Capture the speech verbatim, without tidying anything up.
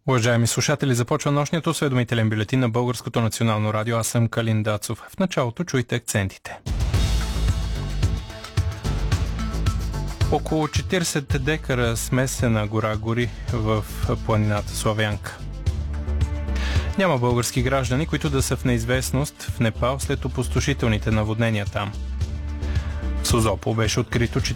Уважаеми слушатели, започва нощният осведомителен бюлетин на Българското национално радио. Аз съм Калин Дацов. В началото чуйте акцентите. Около четиридесет декара смесена гора гори в планината Славянка. Няма български граждани, които да са в неизвестност в Непал след опустошителните наводнения там. В Созопол беше открито